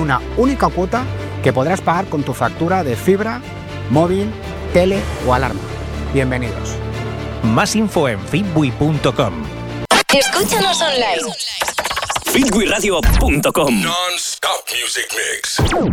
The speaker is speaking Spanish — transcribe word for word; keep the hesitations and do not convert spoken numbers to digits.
una única cuota que podrás pagar con tu factura de fibra, móvil, tele o alarma. Bienvenidos. Más info en fitwi punto com. Escúchanos online. fitwi radio punto com. Non-stop music mix.